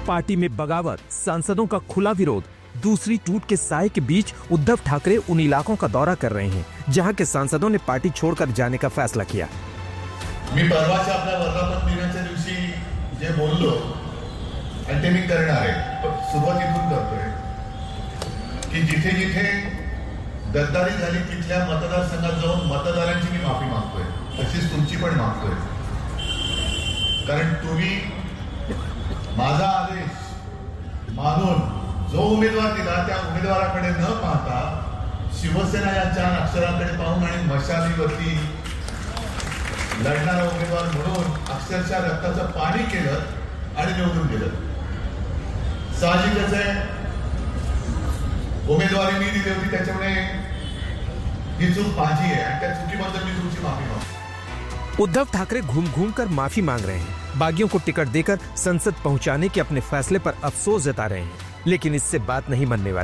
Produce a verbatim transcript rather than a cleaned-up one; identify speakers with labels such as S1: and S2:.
S1: Party में बगावत, सांसदों का खुला विरोध, दूसरी टूट के साए के बीच उद्धव ठाकरे उन इलाकों का दौरा कर रहे हैं जहां के सांसदों ने पार्टी छोड़कर जाने का फैसला किया।
S2: मी परवाच्या आपल्या वर्धापन दिनाच्या दिवशी जे बोललो आणि ते मी करणार आहे, सुरुवात इथून करतोय की जिथे जिथे गद्दारी झाली तिथल्या मतदारसंघात जाऊन मतदारांची मी माफी मागतोय, तशीच तुमची पण मागतोय। कारण तुम्ही माझा आदेश मानून जो उमेदवार दिला त्या उमेदवाराकडे न पाहता शिवसेना या चार अक्षरांकडे पाहून आणि मशालीवरती लढणारा उमेदवार म्हणून अक्षरशः रक्ताचं पाणी केलं आणि निवडून दिलं। साहजिकच आहे, उमेदवारी मी दिली होती त्याच्यामुळे ही चूक माझी आहे आणि त्या चुकीबद्दल मी तुमची माफी मागतो।
S1: उद्धव ठाकरे घूम घूम कर माफी मांग रहे हैं, बागियों को टिकट देकर संसद पहुंचाने के अपने फैसले पर अफसोस जता रहे हैं, लेकिन इससे बात नहीं बनने वाली।